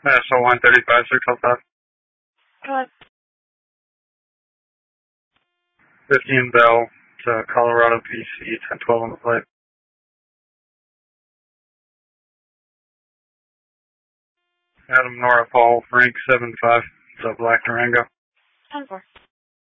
So 135, 605. Good. 15 Bell to Colorado PC, 1012 on the plate. Adam Nora Paul, Frank 75, the Black Durango. 10-4.